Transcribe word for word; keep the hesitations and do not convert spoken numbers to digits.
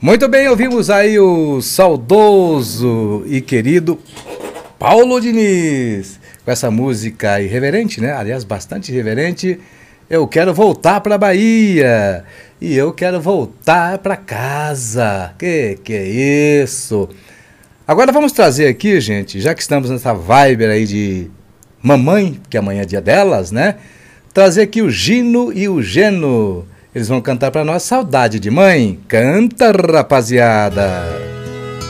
Muito bem, ouvimos aí o saudoso e querido Paulo Diniz, com essa música irreverente, né? Aliás, bastante irreverente. Eu quero voltar para Bahia e eu quero voltar para casa. Que que é isso? Agora vamos trazer aqui, gente, já que estamos nessa vibe aí de mamãe, que amanhã é dia delas, né? Trazer aqui o Gino e o Geno. Eles vão cantar para nós Saudade de Mãe. Canta, rapaziada!